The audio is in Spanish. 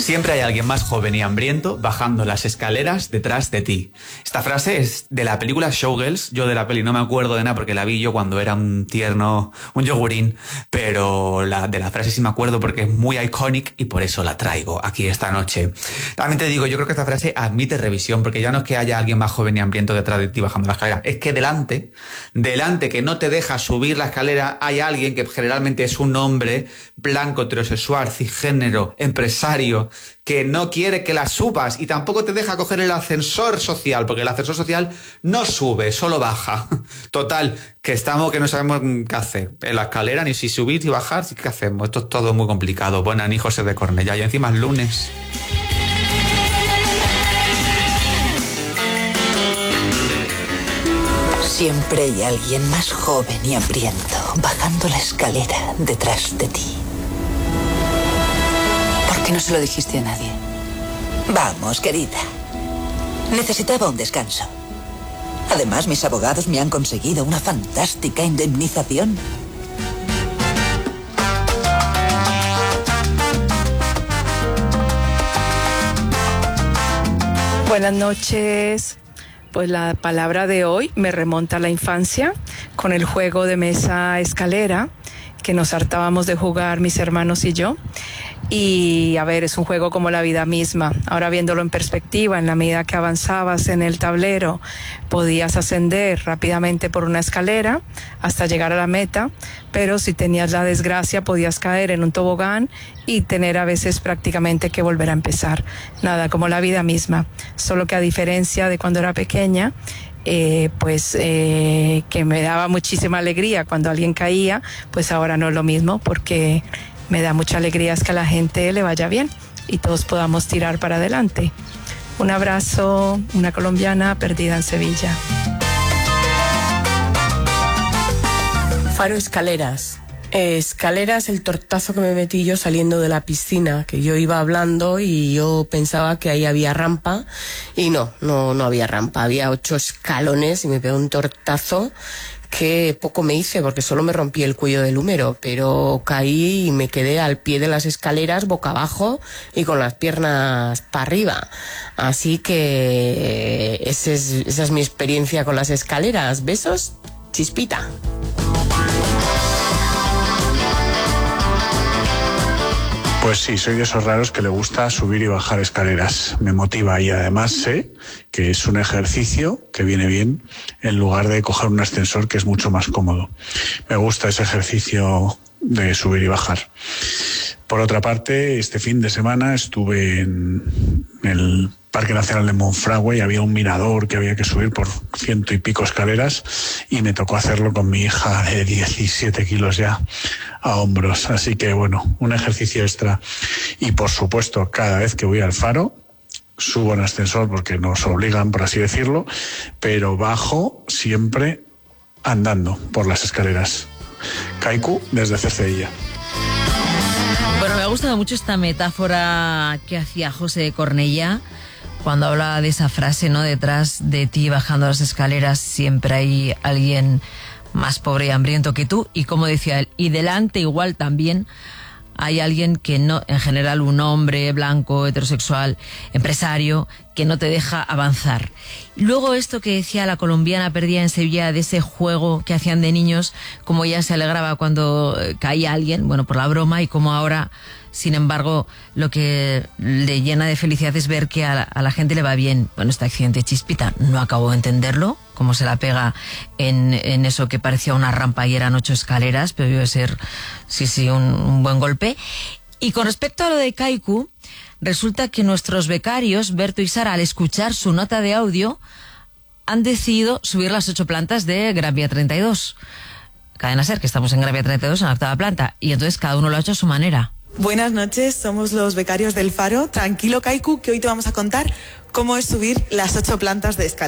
Siempre hay alguien más joven y hambriento bajando las escaleras detrás de ti. Esta frase es de la película Showgirls. Yo de la peli no me acuerdo de nada porque la vi yo cuando era un tierno, un yogurín, pero de la frase sí me acuerdo porque es muy iconic y por eso la traigo aquí esta noche. También te digo, yo creo que esta frase admite revisión, porque ya no es que haya alguien más joven y hambriento detrás de ti bajando la escalera, es que delante que no te deja subir la escalera, hay alguien que generalmente es un hombre blanco, heterosexual, cisgénero, empresario, que no quiere que la subas y tampoco te deja coger el ascensor social, porque el ascensor social no sube, solo baja. Total, que no sabemos qué hacer en la escalera, ni si subir ni bajar, ¿qué hacemos? Esto es todo muy complicado. Buenas ni José de Cornellá, y encima es lunes. Siempre hay alguien más joven y hambriento bajando la escalera detrás de ti. ¿Por qué no se lo dijiste a nadie? Vamos, querida. Necesitaba un descanso. Además, mis abogados me han conseguido una fantástica indemnización. Buenas noches. Pues la palabra de hoy me remonta a la infancia con el juego de mesa escalera que nos hartábamos de jugar mis hermanos y yo. Y a ver, es un juego como la vida misma. Ahora viéndolo en perspectiva, en la medida que avanzabas en el tablero, podías ascender rápidamente por una escalera hasta llegar a la meta, pero si tenías la desgracia podías caer en un tobogán y tener a veces prácticamente que volver a empezar. Nada, como la vida misma, solo que a diferencia de cuando era pequeña, que me daba muchísima alegría cuando alguien caía, pues ahora no es lo mismo, porque me da mucha alegría es que a la gente le vaya bien y todos podamos tirar para adelante. Un abrazo, una colombiana perdida en Sevilla. Faro Escaleras. Escaleras, el tortazo que me metí yo saliendo de la piscina, que yo iba hablando y yo pensaba que ahí había rampa y no había rampa, había 8 escalones y me pegó un tortazo que poco me hice porque solo me rompí el cuello del húmero, pero caí y me quedé al pie de las escaleras boca abajo y con las piernas para arriba. Así que esa es mi experiencia con las escaleras. Besos, Chispita. Pues sí, soy de esos raros que le gusta subir y bajar escaleras. Me motiva y además sé que es un ejercicio que viene bien en lugar de coger un ascensor, que es mucho más cómodo. Me gusta ese ejercicio de subir y bajar. Por otra parte, este fin de semana estuve en el Parque Nacional de Monfragüe y había un mirador que había que subir por 100 y pico escaleras y me tocó hacerlo con mi hija de 17 kilos ya a hombros. Así que bueno, un ejercicio extra. Y por supuesto, cada vez que voy al Faro, subo en ascensor porque nos obligan, por así decirlo, pero bajo siempre andando por las escaleras. Kaiku desde Cercedilla. Bueno, me ha gustado mucho esta metáfora que hacía José de Cornellá cuando hablaba de esa frase, ¿no? Detrás de ti, bajando las escaleras, siempre hay alguien más pobre y hambriento que tú. Y como decía él, y delante igual también hay alguien que no, en general un hombre blanco, heterosexual, empresario, que no te deja avanzar. Y luego esto que decía la colombiana perdida en Sevilla, de ese juego que hacían de niños, como ella se alegraba cuando caía alguien, bueno, por la broma, y como ahora, sin embargo, lo que le llena de felicidad es ver que a la gente le va bien. Bueno, este accidente, Chispita, no acabo de entenderlo, cómo se la pega en eso que parecía una rampa y eran 8 escaleras, pero debe ser, sí, un buen golpe. Y con respecto a lo de Kaiku, resulta que nuestros becarios, Berto y Sara, al escuchar su nota de audio, han decidido subir las 8 plantas de Gran Vía 32. Cadena Ser, que estamos en Gran Vía 32, en la 8ª planta, y entonces cada uno lo ha hecho a su manera. Buenas noches, somos los becarios del Faro. Tranquilo, Kaiku, que hoy te vamos a contar cómo es subir las 8 plantas de escalera.